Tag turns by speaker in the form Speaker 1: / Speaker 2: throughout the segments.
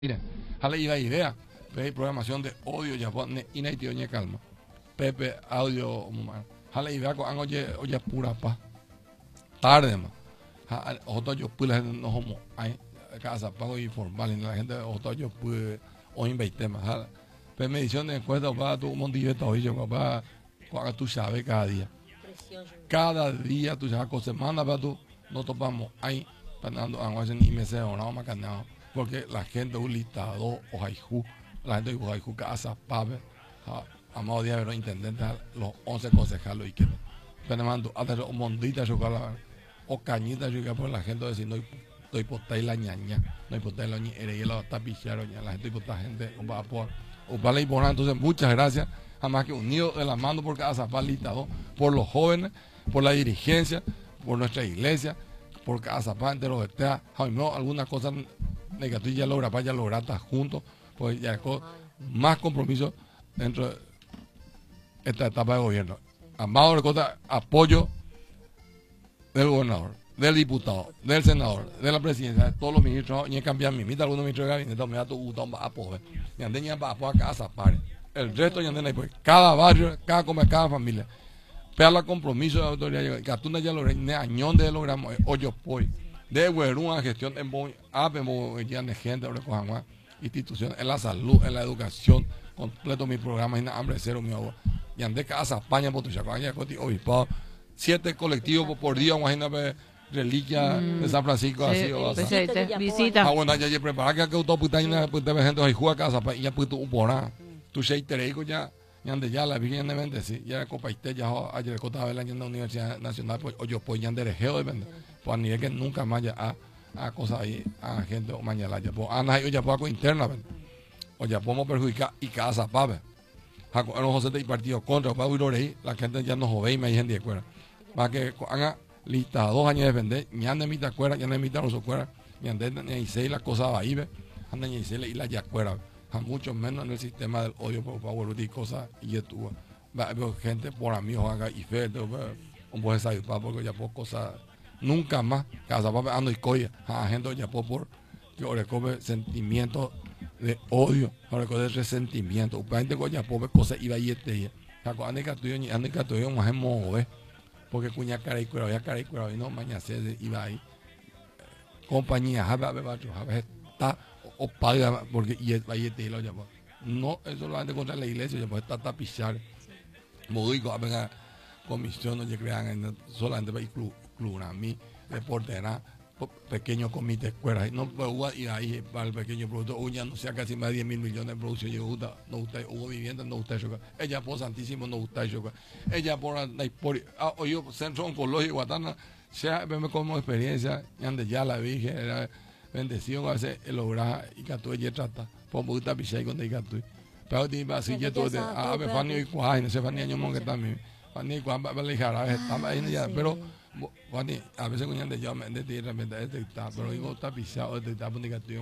Speaker 1: Mira, jale iba idea, pe programación de audio ya pone inaitio ñe calma. Pepe audio humano. Jale idea con oye pura pa. Tarde más. Ojo yo pude no homo hay casa pago informal y la gente ojo yo pude o invitar más. Jale. Pe medición de encuesta para tu mondillo hoy yo papá cuando tú sabes cada día. Cada día tú sabes con semana para tú no topamos ahí panando a ni me sé o no más canado. Porque la gente un listado o haiku, la gente de haiku casa pabe, amado día pero intendente los 11 concejales y que tenemos hasta un mondita chocolate o cañita yo por la gente decir no estoy por la ñaña, no hay por la ña y la tapichero la gente por gente va por o vale y por entonces muchas gracias, además que unido de la mano por casa para listado, por los jóvenes, por la dirigencia, por nuestra iglesia, por casa para entero que esté, algunas cosas negativo ya logra estar juntos, pues ya con más compromiso dentro de esta etapa de gobierno. Amado Recota, apoyo del gobernador, del diputado, del senador, de la presidencia, de todos los ministros, ni cambiar mi mitad, algunos ministros de gabinete, me da tu botón a poder, y anden ya para a casa, pare. El resto ya anden ahí, pues cada barrio, cada familia, pero el compromiso de la autoridad, que tú ya lo añón de logramos, hoyo pues. De una gestión en de gente, instituciones, en la salud, en la educación, completo mi programa, en hambre cero, mi agua. Y andé casa España, Potuchacaña, obispado, 7 colectivos por día, imagínate, reliquia de San Francisco, así o así.
Speaker 2: Visita.
Speaker 1: Bueno, ya prepara que auto putaña, pues de gente hoy juega casa, y ya pues tu upora, tu sei tereico ya. Y ande ya la Virgen de Méndez, sí, ya copaiste ya ayer cotaba el año en la Universidad Nacional, pues yo pues ya de rejeo de Méndez, pues a nivel que nunca más ya a cosas ahí, a gente o mañana ya, pues ana ya pues interna, o ya podemos perjudicar y casa pabe, a los José de partido contra, para huir ahí, la gente ya nos jode y me dicen de acuerdo, para que haga lista 2 años de vender, ni ande mitad acuerda, ni ande mitad no se acuerda, ni ande ni se la cosa va ahí, ande ni se y la ya acuerda. A mucho menos en el sistema del odio por favor y cosas y estuvo gente por amigos haga y fe un buen salir porque ya por cosas nunca más casa papá ando y coya a gente ya por que ahora come sentimientos de odio ahora come resentimiento gente ya por cosas iba y este ya ande que tuyo más en mover porque cuña cara y cuero y no mañana se iba ahí compañía está o paga porque y el valle te lo llama no es solamente contra la iglesia ya pues está tapizar como digo venga comisión no se crean solamente para incluir a mí reportera pequeño comité escuela no puedo ir ahí para el pequeño producto ya no sea casi más de 10 mil millones de producción yo no usted hubo vivienda no usted ella por santísimo no usted ella por oye centro oncológico guatana sea como experiencia donde ya la Virgen era bendecido a veces lograr y que tú ella trata por mucha pichai con ella tú pero dime así ya todo a ver Fanny y Juan ese Fanny año mon que también Fanny y Juan va a dejar a veces está ahí ya pero Fanny a veces con de yo me de tierra me de está pero digo está pisado de está poniendo tú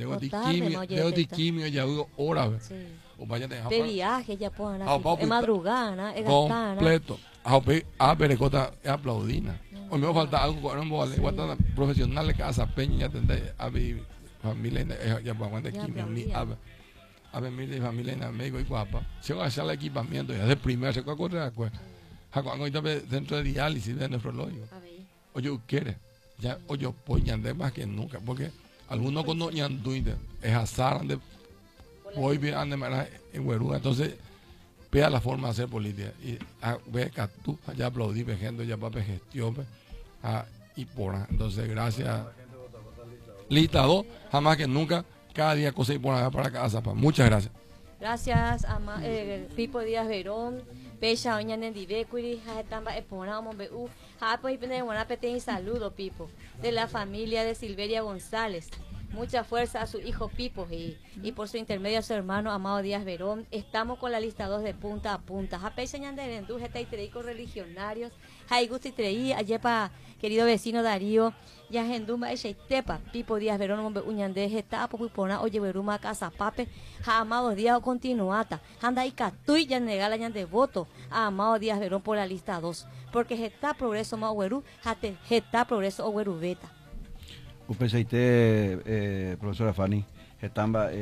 Speaker 1: de quimio ya digo horas o vaya
Speaker 2: de viaje ya puedo es madrugada es
Speaker 1: completo a perecota es aplaudina o me falta algo con un profesional de casa peña atender a mi familia ya para cuando quimio mi a ver mi familia en México y guapa se va a hacer el equipamiento ya de primera se corre cuando está dentro de diálisis de nefrológico oye quiere ya oye pues ya de más que nunca porque algunos conocen es azar de hoy bien ande en Hueruga entonces vea la forma de hacer política y ve que tú ya aplaudí gente ya para gestión y por entonces gracias lista 2 jamás que nunca cada día cosa y por para casa muchas gracias
Speaker 2: Pipo Díaz Verón Pecha oña nendibecuri tamba eponamos bu pues buena pete saludo Pipo de la familia de Silveria González. Mucha fuerza a su hijo Pipo y por su intermedio a su hermano Amado Díaz Verón. Estamos con la lista 2 de punta a punta. Japey señan de Vendú, Jetaitreicos religionarios. Jaigusti Treí, Ayepa, querido vecino Darío. Yahenduma Echeitepa, Pipo Díaz Verón, Mombe Uñande, Getapo, Pupona, Oye Veruma, Casa Pape, Amado Díaz continuata. Handa y Catuy, ya negala ya de voto a Amado Díaz Verón por la lista 2. Porque Geta Progreso Mauerú, Geta Progreso Owerú Beta.
Speaker 3: Upesaite, profesora Fanny, Hetamba